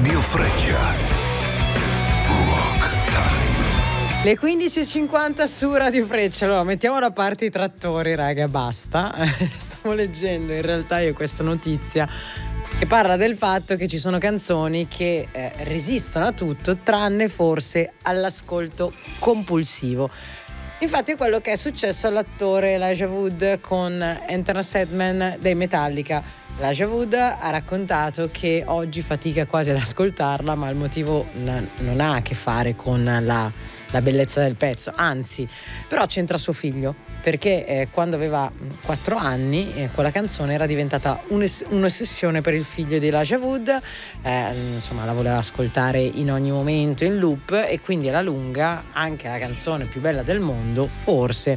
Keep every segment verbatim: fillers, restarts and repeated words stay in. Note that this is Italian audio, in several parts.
Radio Freccia. Rock Time. Le quindici e cinquanta su Radio Freccia. Allora, mettiamo da parte i trattori, raga, basta. Stavo leggendo in realtà io questa notizia che parla del fatto che ci sono canzoni che eh, resistono a tutto, tranne forse all'ascolto compulsivo. Infatti è quello che è successo all'attore Elijah Wood con Enter Sandman dei Metallica. Elijah Wood ha raccontato che oggi fatica quasi ad ascoltarla, ma il motivo n- non ha a che fare con la, la bellezza del pezzo, anzi, però c'entra suo figlio, perché eh, quando aveva quattro anni eh, quella canzone era diventata un'es- un'ossessione per il figlio di Elijah Wood, eh, insomma la voleva ascoltare in ogni momento in loop, e quindi alla lunga anche la canzone più bella del mondo forse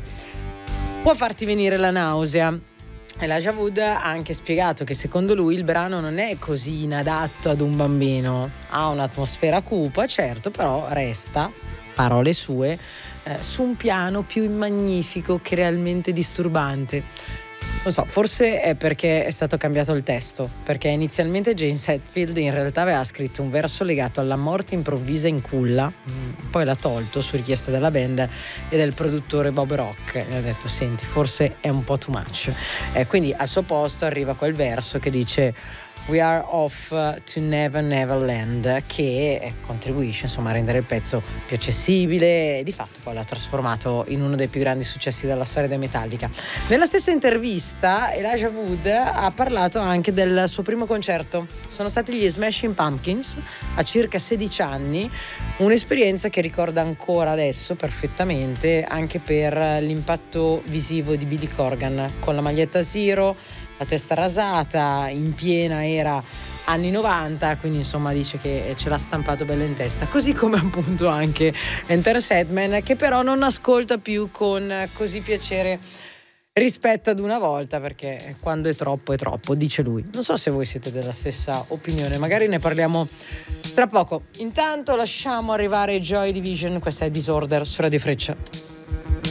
può farti venire la nausea. Elijah Wood ha anche spiegato che secondo lui il brano non è così inadatto ad un bambino, ha un'atmosfera cupa, certo, però resta, parole sue, eh, su un piano più magnifico che realmente disturbante. Non so, forse è perché è stato cambiato il testo, perché inizialmente James Hetfield in realtà aveva scritto un verso legato alla morte improvvisa in culla, poi l'ha tolto su richiesta della band e del produttore Bob Rock, e ha detto senti, forse è un po' too much, eh, quindi al suo posto arriva quel verso che dice We are off to Never Never Land, che contribuisce insomma a rendere il pezzo più accessibile e di fatto poi l'ha trasformato in uno dei più grandi successi della storia dei Metallica. Nella stessa intervista Elijah Wood ha parlato anche del suo primo concerto. Sono stati gli Smashing Pumpkins a circa sedici anni, un'esperienza che ricorda ancora adesso perfettamente anche per l'impatto visivo di Billy Corgan con la maglietta Zero, la testa rasata, in piena era anni novanta, quindi insomma dice che ce l'ha stampato bello in testa, così come appunto anche Enter Sandman, che però non ascolta più con così piacere rispetto ad una volta, perché quando è troppo è troppo, dice lui. Non so se voi siete della stessa opinione, magari ne parliamo tra poco. Intanto lasciamo arrivare Joy Division, questa è Disorder su Radio Freccia.